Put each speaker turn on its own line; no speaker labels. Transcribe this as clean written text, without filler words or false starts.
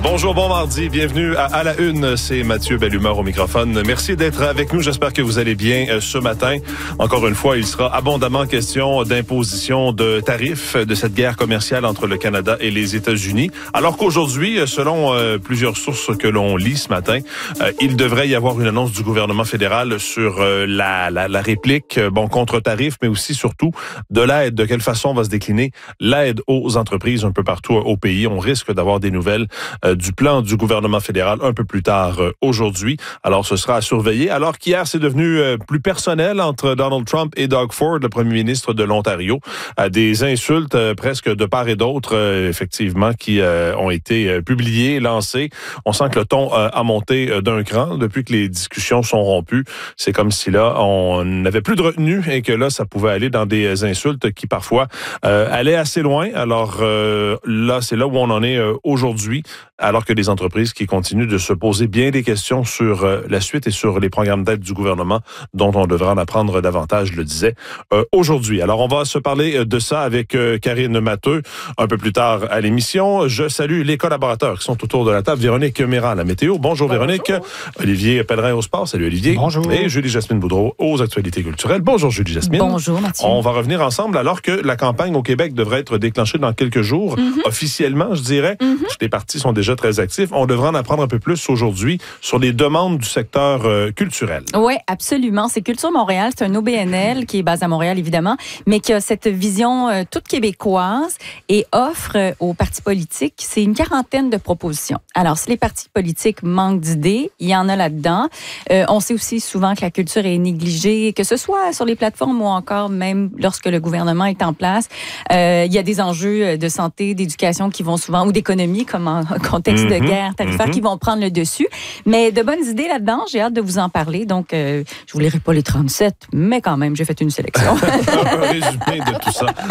Bonjour, bon mardi, bienvenue à la Une, c'est Mathieu Bellumeur au microphone. Merci d'être avec nous, j'espère que vous allez bien ce matin. Encore une fois, il sera abondamment question d'imposition de tarifs de cette guerre commerciale entre le Canada et les États-Unis. Alors qu'aujourd'hui, selon plusieurs sources que l'on lit ce matin, il devrait y avoir une annonce du gouvernement fédéral sur la réplique, contre tarifs, mais aussi surtout de l'aide, de quelle façon va se décliner l'aide aux entreprises un peu partout au pays. On risque d'avoir des nouvelles du plan du gouvernement fédéral un peu plus tard aujourd'hui. Alors, ce sera à surveiller. Alors qu'hier, c'est devenu plus personnel entre Donald Trump et Doug Ford, le premier ministre de l'Ontario. Des insultes presque de part et d'autre, effectivement, qui ont été publiées, lancées. On sent que le ton a monté d'un cran depuis que les discussions sont rompues. C'est comme si là, on n'avait plus de retenue et que là, ça pouvait aller dans des insultes qui parfois allaient assez loin. Alors là, c'est là où on en est aujourd'hui, alors que les entreprises qui continuent de se poser bien des questions sur la suite et sur les programmes d'aide du gouvernement dont on devrait en apprendre davantage, je le disais, aujourd'hui. Alors, on va se parler de ça avec Karine Matheux un peu plus tard à l'émission. Je salue les collaborateurs qui sont autour de la table. Véronique Méran, la météo. Bonjour, Véronique. Olivier Pellerin au sport. Salut, Olivier.
Bonjour.
Et Julie-Jasmine Boudreau aux actualités culturelles. Bonjour, Julie-Jasmine.
Bonjour, Mathieu.
On va revenir ensemble alors que la campagne au Québec devrait être déclenchée dans quelques jours. Officiellement, je dirais. Les partis sont déjà très actifs. On devrait en apprendre un peu plus aujourd'hui sur les demandes du secteur culturel.
Oui, absolument. C'est Culture Montréal. C'est un OBNL qui est basé à Montréal, évidemment, mais qui a cette vision toute québécoise et offre aux partis politiques, c'est une quarantaine de propositions. Alors, si les partis politiques manquent d'idées, il y en a là-dedans. On sait aussi souvent que la culture est négligée, que ce soit sur les plateformes ou encore même lorsque le gouvernement est en place. Il y a des enjeux de santé, d'éducation qui vont souvent, ou d'économie, comme en contexte de guerre tarifaire, qui vont prendre le dessus. Mais de bonnes idées là-dedans, j'ai hâte de vous en parler. Donc, je vous lirai pas les 37, mais quand même, j'ai fait une sélection.
Un résumé de tout ça.